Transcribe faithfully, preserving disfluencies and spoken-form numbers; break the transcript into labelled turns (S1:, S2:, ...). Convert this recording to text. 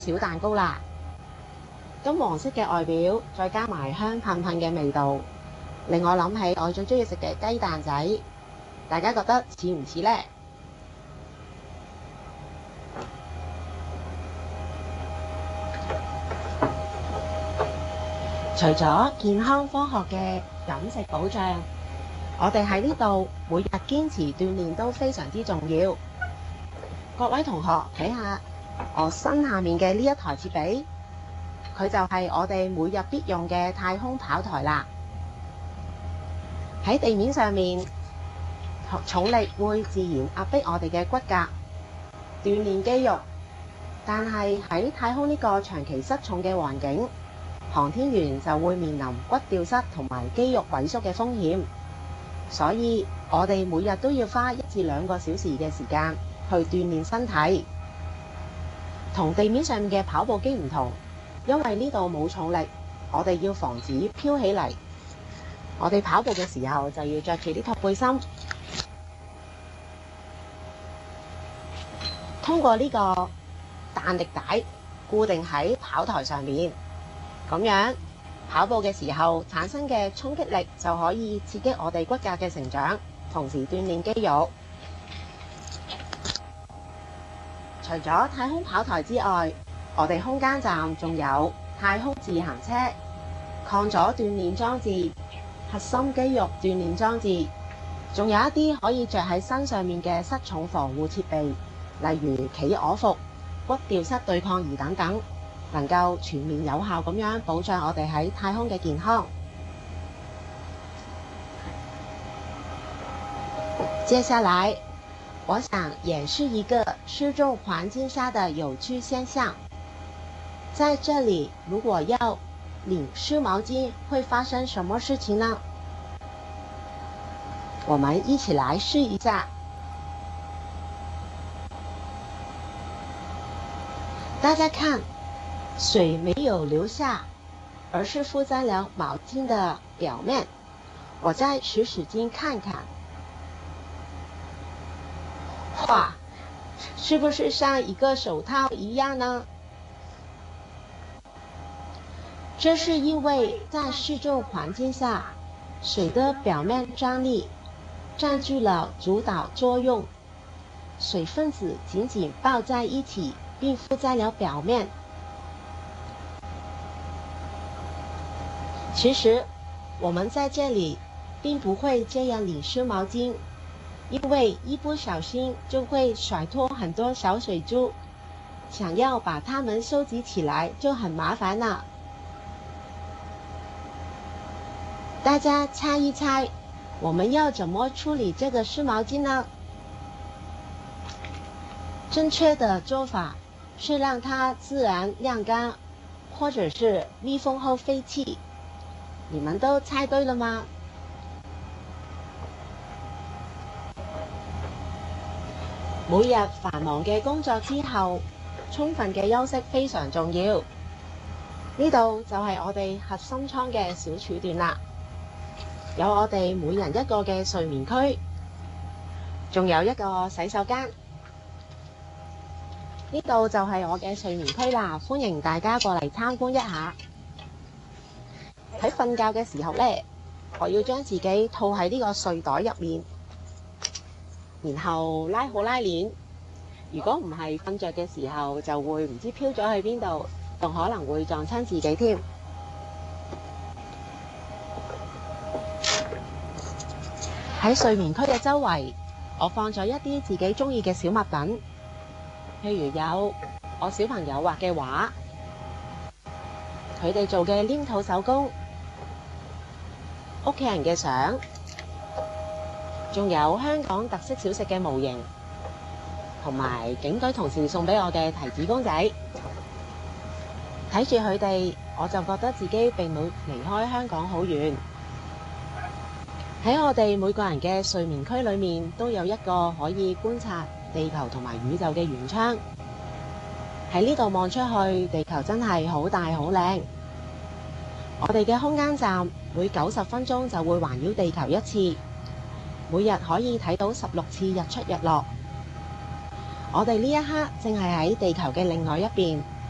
S1: 小蛋糕啦。金黃色嘅外表，再加埋香噴噴嘅味道，令我諗起我最中意食嘅雞蛋仔。大家覺得似唔似呢？除咗健康科學嘅飲食保障，我哋喺呢度每日堅持鍛煉都非常之重要。各位同學睇下我身下面嘅呢一台設備，佢就係我哋每日必用嘅太空跑台啦。喺地面上面，重力會自然壓迫我哋嘅骨骼，鍛煉肌肉。但係喺太空呢個長期失重嘅環境，航天員就會面臨骨掉失同埋肌肉萎縮嘅風險。所以我哋每日都要花一至兩個小時嘅時間去鍛煉身體。同地面上面嘅跑步機唔同，因為呢度冇重力，我哋要防止飄起嚟。我哋跑步嘅時候就要着住呢套背心，通過呢個彈力帶固定喺跑台上面，咁樣跑步嘅時候產生嘅衝擊力就可以刺激我哋骨骼嘅成長，同時鍛煉肌肉。除咗太空跑台之外，我哋空間站仲有太空自行車、抗阻鍛煉裝置、核心肌肉鍛煉裝置，仲有一啲可以着喺身上面嘅失重防護設備，例如企鵝服、骨掉失對抗儀等等，能夠全面有效咁樣保障我哋喺太空嘅健康。接下來我想演示一個失重環境下的有趣現象。在這裡如果要領濕毛巾，會發生什麼事情呢？我們一起來試一下。大家看，水沒有流下，而是附在了毛巾的表面。我再使使勁看看，哇，是不是像一個手套一樣呢？這是因為在失重環境下，水的表面張力佔據了主導作用，水分子緊緊抱在一起，並附在了表面。其實我們在這裡並不會這樣領濕毛巾，因為一不小心就會甩脫很多小水珠，想要把它們收集起來就很麻煩了。大家猜一猜，我們要怎麼處理這個濕毛巾呢？正確的做法是讓它自然晾乾，或者是密封後廢棄。你們都猜對了嗎？每日繁忙嘅工作之後，充分嘅休息非常重要。呢度就係我哋核心艙嘅小柱段啦。有我哋每人一個嘅睡眠區，仲有一個洗手間。呢度就係我嘅睡眠區啦，歡迎大家過嚟參觀一下。喺瞓覺嘅時候呢，我要將自己套喺呢個睡袋入面，然後拉好拉鏈。如果唔係瞓着嘅時候，就會唔知飄咗去邊度，仲可能會撞親自己添。喺睡眠區嘅周圍，我放咗一啲自己中意嘅小物品，譬如有我小朋友畫嘅畫，佢哋做嘅黏土手工，屋企人嘅相，仲有香港特色小食嘅模型，同埋警隊同事送俾我嘅提子公仔。睇住佢哋，我就覺得自己並冇離開香港好遠。喺我哋每個人嘅睡眠區裏面，都有一個可以觀察地球同埋宇宙嘅圓窗。喺呢度望出去，地球真係好大好靚。我哋嘅空間站每九十分鐘就會環繞地球一次，每日可以睇到十六次日出日落。我哋呢一刻正係喺地球嘅另外一邊，